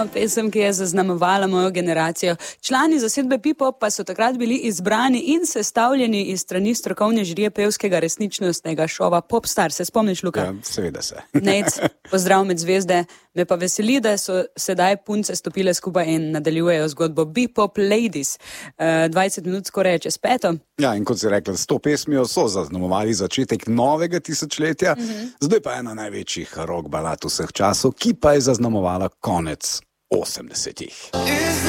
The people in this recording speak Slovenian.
pesem, ki je zaznamovala mojo generacijo. Člani zasedbe Bebop pa so takrat bili izbrani in sestavljeni iz strani strokovne žirije pevskega resničnostnega šova Popstar. Se spomniš, Luka? Ja, seveda se. Nec, pozdrav med zvezde. Me pa veseli, da so sedaj punce stopile skupaj in nadaljujejo zgodbo Bebop Ladies. 20 minut skoraj čez 5. Ja, in kot si rekla, s to pesmijo so zaznamovali začetek novega tisočletja, zdaj pa ena največjih rock balad vseh časov, ki pa je zaznamovala konec 80-ih.